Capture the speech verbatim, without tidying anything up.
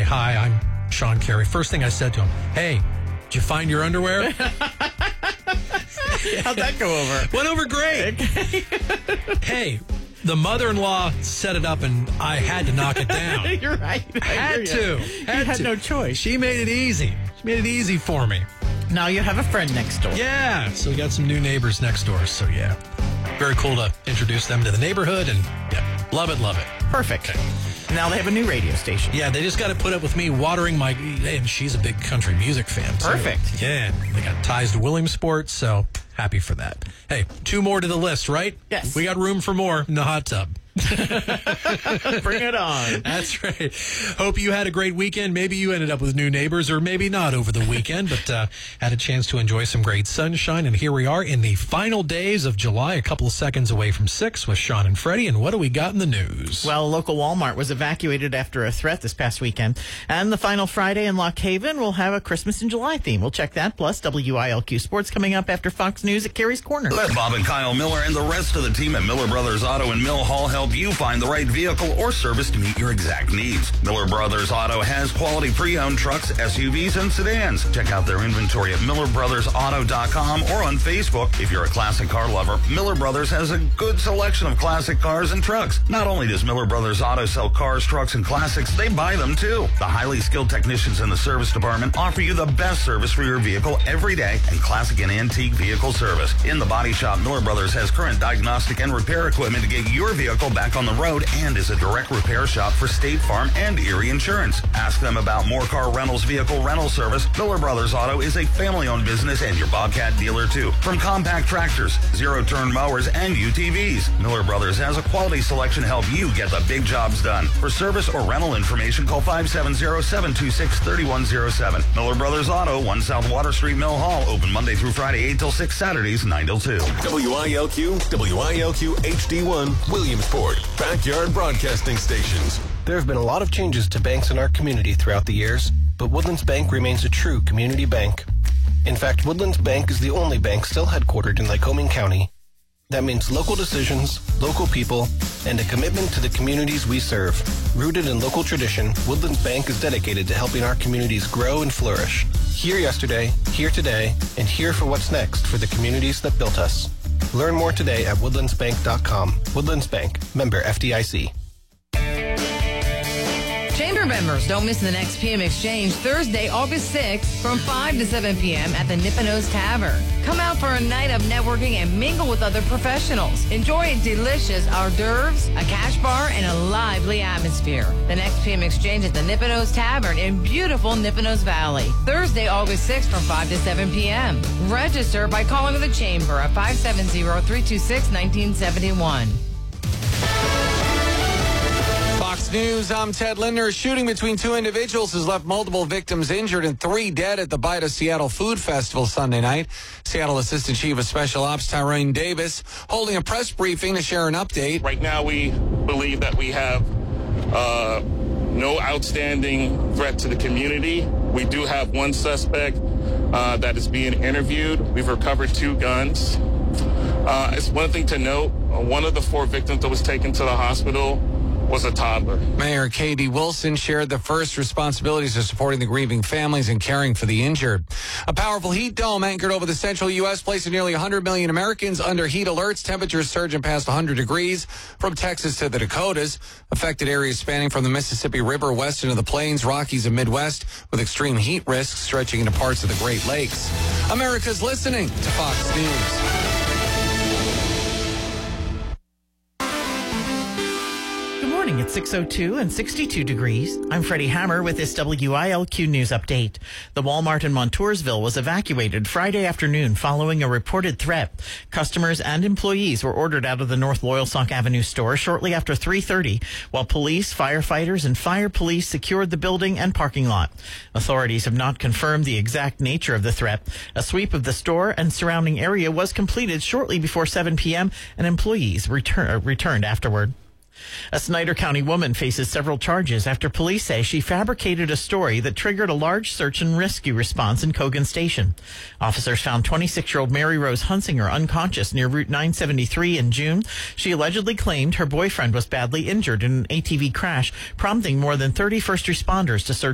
hi, I'm Sean Carey. First thing I said to him, hey, did you find your underwear? How'd that go over? Went over great. Hey, the mother-in-law set it up, and I had to knock it down. You're right. I Had to. Had you had to. no choice. She made it easy. She made it easy for me. Now you have a friend next door. Yeah, so we got some new neighbors next door. So, yeah, very cool to introduce them to the neighborhood, and yeah, love it, love it. Perfect. Now they have a new radio station. Yeah, they just got to put up with me watering my... And she's a big country music fan, too. Perfect. Yeah, they got ties to Williamsport, so happy for that. Hey, two more to the list, right? Yes. We got room for more in the hot tub. Bring it on. That's right. Hope you had a great weekend. Maybe you ended up with new neighbors, or maybe not over the weekend, but uh, had a chance to enjoy some great sunshine. And here we are in the final days of July, a couple of seconds away from six with Sean and Freddie. And what do we got in the news? Well, a local Walmart was evacuated after a threat this past weekend. And the final Friday in Lock Haven will have a Christmas in July theme. We'll check that. Plus, W I L Q Sports coming up after Fox News at Carrie's Corner. Let Bob and Kyle Miller and the rest of the team at Miller Brothers Auto in Mill Hall help you find the right vehicle or service to meet your exact needs. Miller Brothers Auto has quality pre-owned trucks, S U Vs, and sedans. Check out their inventory at miller brothers auto dot com or on Facebook. If you're a classic car lover, Miller Brothers has a good selection of classic cars and trucks. Not only does Miller Brothers Auto sell cars, trucks, and classics, they buy them too. The highly skilled technicians in the service department offer you the best service for your vehicle every day and classic and antique vehicle service. In the body shop, Miller Brothers has current diagnostic and repair equipment to get your vehicle back on the road and is a direct repair shop for State Farm and Erie Insurance. Ask them about More Car Rentals vehicle rental service. Miller Brothers Auto is a family-owned business and your Bobcat dealer too. From compact tractors, zero-turn mowers, and U T Vs, Miller Brothers has a quality selection to help you get the big jobs done. For service or rental information, call five seven zero, seven two six, three one zero seven. Miller Brothers Auto, one South Water Street, Mill Hall. Open Monday through Friday, eight till six, Saturdays, nine till two. W I L Q, W I L Q H D one, Williamsport, Backyard Broadcasting Stations. There have been a lot of changes to banks in our community throughout the years, but Woodlands Bank remains a true community bank. In fact, Woodlands Bank is the only bank still headquartered in Lycoming County. That means local decisions, local people, and a commitment to the communities we serve. Rooted in local tradition, Woodlands Bank is dedicated to helping our communities grow and flourish. Here yesterday, here today, and here for what's next for the communities that built us. Learn more today at woodlands bank dot com. Woodlands Bank, member F D I C. Chamber members, don't miss the next P M Exchange Thursday, August sixth from five to seven p.m. at the Nipponos Tavern. Come out for a night of networking and mingle with other professionals. Enjoy delicious hors d'oeuvres, a cash bar, and a lively atmosphere. The next P M Exchange at the Nipponos Tavern in beautiful Nipponos Valley. Thursday, August sixth from five to seven p.m. Register by calling the Chamber at five seven zero, three two six, one nine seven one. Fox News, I'm Ted Linder. A shooting between two individuals has left multiple victims injured and three dead at the Bite of Seattle Food Festival Sunday night. Seattle Assistant Chief of Special Ops Tyrone Davis holding a press briefing to share an update. Right now, we believe that we have uh, no outstanding threat to the community. We do have one suspect uh, that is being interviewed. We've recovered two guns. Uh, it's one thing to note, uh, one of the four victims that was taken to the hospital was a toddler. Mayor K D Wilson shared the first responsibilities of supporting the grieving families and caring for the injured. A powerful heat dome anchored over the central U S placing nearly one hundred million Americans under heat alerts. Temperatures surging past one hundred degrees from Texas to the Dakotas. Affected areas spanning from the Mississippi River west into the Plains, Rockies, and Midwest with extreme heat risks stretching into parts of the Great Lakes. America's listening to Fox News. It's six oh two and sixty-two degrees. I'm Freddie Hammer with this W I L Q News update. The Walmart in Montoursville was evacuated Friday afternoon following a reported threat. Customers and employees were ordered out of the North Loyalsock Avenue store shortly after three thirty, while police, firefighters, and fire police secured the building and parking lot. Authorities have not confirmed the exact nature of the threat. A sweep of the store and surrounding area was completed shortly before seven p.m., and employees return, returned afterward. A Snyder County woman faces several charges after police say she fabricated a story that triggered a large search and rescue response in Cogan Station. Officers found twenty-six-year-old Mary Rose Hunsinger unconscious near Route nine seventy-three in June. She allegedly claimed her boyfriend was badly injured in an A T V crash, prompting more than thirty first responders to search